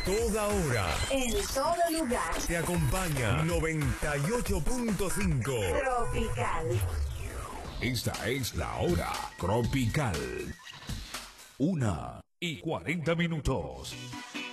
toda hora. En todo lugar. Te acompaña 98.5 Tropical. Esta es la hora tropical. 1:40 minutos.